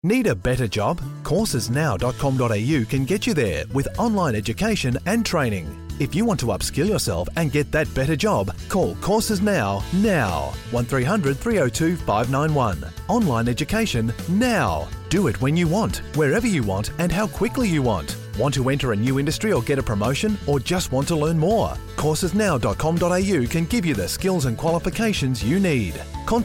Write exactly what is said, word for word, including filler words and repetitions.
Need a better job? courses now dot com dot a u can get you there with online education and training. If you want to upskill yourself and get that better job, call Courses Now, now. one three hundred three oh two five nine one. Online education now. Do it when you want, wherever you want and how quickly you want. Want to enter a new industry or get a promotion, or just want to learn more? courses now dot com dot a u can give you the skills and qualifications you need. Contact